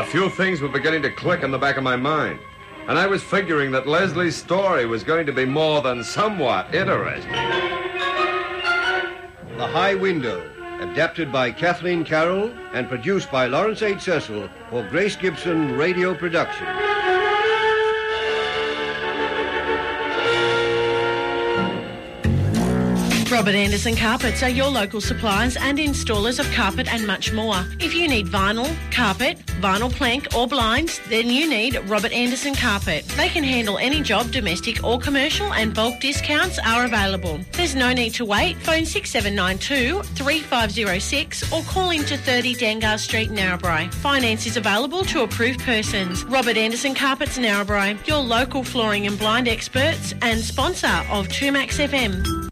A few things were beginning to click in the back of my mind, and I was figuring that Leslie's story was going to be more than somewhat interesting. The High Window, adapted by Kathleen Carroll and produced by Lawrence H. Cecil for Grace Gibson Radio Production. Robert Anderson Carpets are your local suppliers and installers of carpet and much more. If you need vinyl, carpet, vinyl plank or blinds, then you need Robert Anderson Carpet. They can handle any job, domestic or commercial, and bulk discounts are available. There's no need to wait. Phone 6792 3506 or call into 30 Dangar Street, Narrabri. Finance is available to approved persons. Robert Anderson Carpets, Narrabri, your local flooring and blind experts and sponsor of 2Max FM.